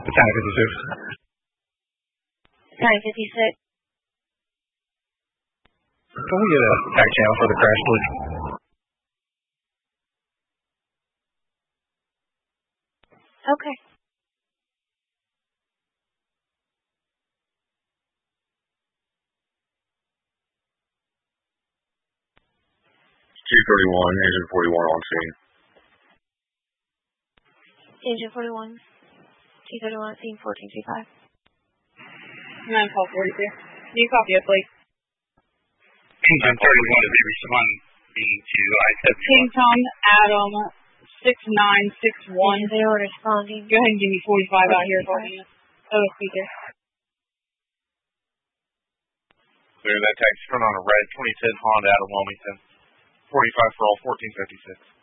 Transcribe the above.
Battalion 56. Battalion 56. Can we get a back channel for the crash, please? Okay. Agent 41 on scene. Agent 41. T31 at scene 1425. 9-12-42. Can you copy up, please? Agent 31 to be responding to I-70. King Tom Adam 6961. They were responding. Go ahead and give me 45 out here for me. Oh, speaker. Clear that taxi front on a red 2010 Honda out of Wilmington. 45 for all 1456.